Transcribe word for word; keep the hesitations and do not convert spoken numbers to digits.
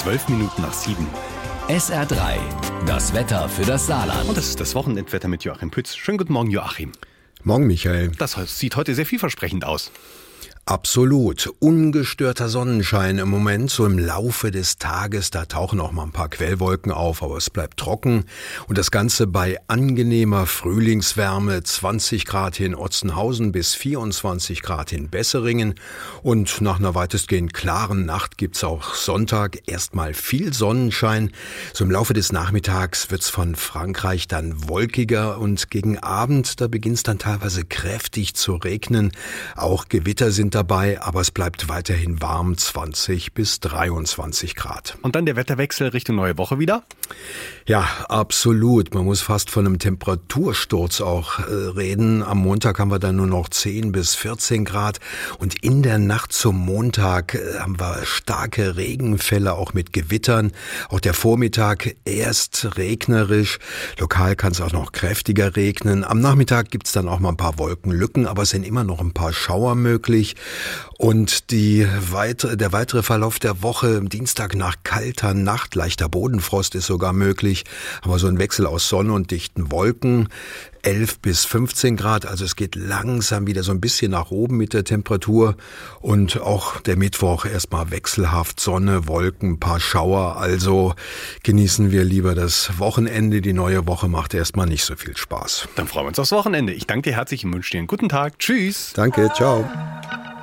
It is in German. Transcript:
zwölf Minuten nach sieben. S R drei, das Wetter für das Saarland. Und das ist das Wochenendwetter mit Joachim Pütz. Schönen guten Morgen, Joachim. Morgen, Michael. Das sieht heute sehr vielversprechend aus. Absolut. Ungestörter Sonnenschein im Moment, so im Laufe des Tages. Da tauchen auch mal ein paar Quellwolken auf, aber es bleibt trocken. Und das Ganze bei angenehmer Frühlingswärme, zwanzig Grad hier in Otzenhausen bis vierundzwanzig Grad in Besseringen. Und nach einer weitestgehend klaren Nacht gibt's auch Sonntag erstmal viel Sonnenschein. So im Laufe des Nachmittags wird's von Frankreich dann wolkiger und gegen Abend, da beginnt's dann teilweise kräftig zu regnen. Auch Gewitter sind dabei, aber es bleibt weiterhin warm, zwanzig bis dreiundzwanzig Grad. Und dann der Wetterwechsel Richtung neue Woche wieder? Ja, absolut. Man muss fast von einem Temperatursturz auch äh, reden. Am Montag haben wir dann nur noch zehn bis vierzehn Grad und in der Nacht zum Montag äh, haben wir starke Regenfälle, auch mit Gewittern. Auch der Vormittag erst regnerisch. Lokal kann es auch noch kräftiger regnen. Am Nachmittag gibt's dann auch mal ein paar Wolkenlücken, aber es sind immer noch ein paar Schauer möglich. Und die weitere, der weitere Verlauf der Woche, Dienstag nach kalter Nacht, leichter Bodenfrost ist sogar möglich, aber so ein Wechsel aus Sonne und dichten Wolken, elf bis fünfzehn Grad, also es geht langsam wieder so ein bisschen nach oben mit der Temperatur und auch der Mittwoch erstmal wechselhaft Sonne, Wolken, ein paar Schauer, also genießen wir lieber das Wochenende, die neue Woche macht erstmal nicht so viel Spaß. Dann freuen wir uns aufs Wochenende. Ich danke dir herzlich und wünsche dir einen guten Tag. Tschüss. Danke, ciao.